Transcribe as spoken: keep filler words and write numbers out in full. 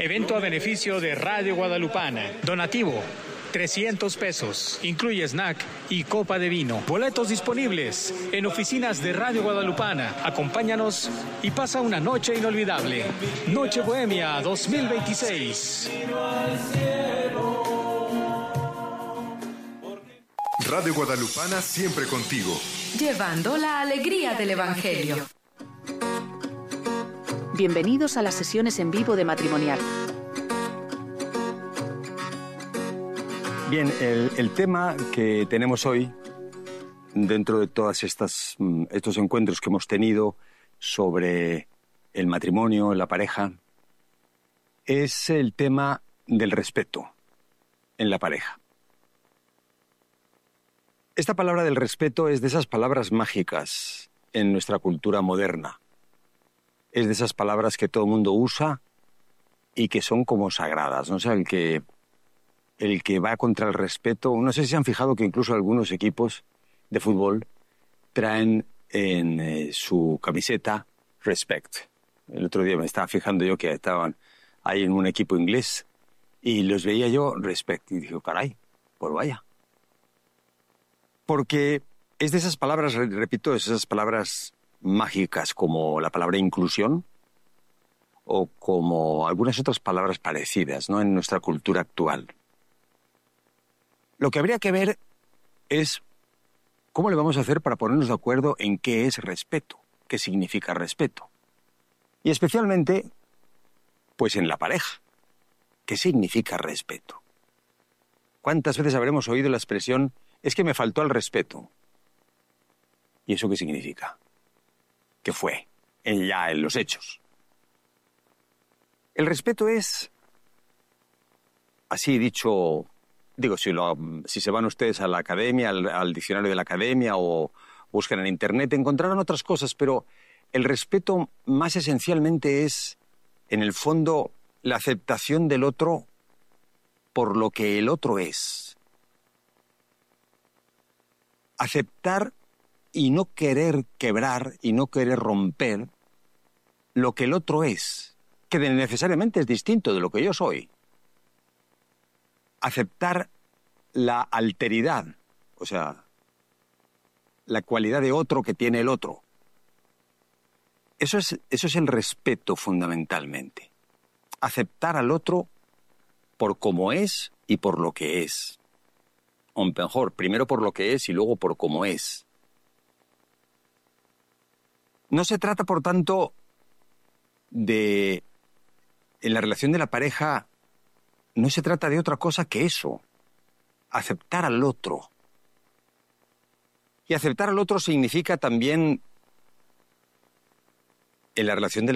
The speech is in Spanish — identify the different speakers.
Speaker 1: Evento a beneficio de Radio Guadalupana. Donativo, trescientos pesos. Incluye snack y copa de vino. Boletos disponibles en oficinas de Radio Guadalupana. Acompáñanos y pasa una noche inolvidable. Noche Bohemia dos mil veintiséis.
Speaker 2: Radio Guadalupana siempre contigo.
Speaker 3: Llevando la alegría del Evangelio.
Speaker 4: Bienvenidos a las sesiones en vivo de Matrimonial.
Speaker 5: Bien, el, el tema que tenemos hoy, dentro de todos estos encuentros que hemos tenido sobre el matrimonio, la pareja, es el tema del respeto en la pareja. Esta palabra del respeto es de esas palabras mágicas en nuestra cultura moderna. Es de esas palabras que todo el mundo usa y que son como sagradas, ¿no? O sea, el que, el que va contra el respeto... No sé si se han fijado que incluso algunos equipos de fútbol traen en eh, su camiseta respect. El otro día me estaba fijando yo que estaban ahí en un equipo inglés y los veía yo respect. Y dije, caray, pues vaya. Porque es de esas palabras, repito, es de esas palabras mágicas como la palabra inclusión o como algunas otras palabras parecidas, ¿no?, en nuestra cultura actual. Lo que habría que ver es cómo le vamos a hacer para ponernos de acuerdo en qué es respeto, qué significa respeto. Y especialmente, pues en la pareja, ¿qué significa respeto? ¿Cuántas veces habremos oído la expresión es que me faltó el respeto? ¿Y eso qué significa? ¿Qué fue? En ya en los hechos. El respeto es, así dicho, digo, si, lo, si se van ustedes a la academia, al, al diccionario de la academia o buscan en internet, encontrarán otras cosas, pero el respeto más esencialmente es, en el fondo, la aceptación del otro por lo que el otro es. Aceptar y no querer quebrar y no querer romper lo que el otro es, que necesariamente es distinto de lo que yo soy. Aceptar la alteridad, o sea, la cualidad de otro que tiene el otro. Eso es, eso es el respeto fundamentalmente. Aceptar al otro por cómo es y por lo que es. O mejor, primero por lo que es y luego por cómo es. No se trata, por tanto, de... En la relación de la pareja, no se trata de otra cosa que eso. Aceptar al otro. Y aceptar al otro significa también, en la relación de la